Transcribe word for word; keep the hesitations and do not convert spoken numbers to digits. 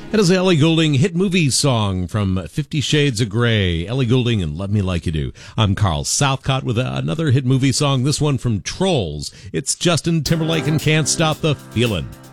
That is Ellie Goulding hit movie song from Fifty Shades of Grey. Ellie Goulding and Love Me Like You Do. I'm Carl Southcott with another hit movie song, this one from Trolls. It's Justin Timberlake and Can't Stop the Feelin'.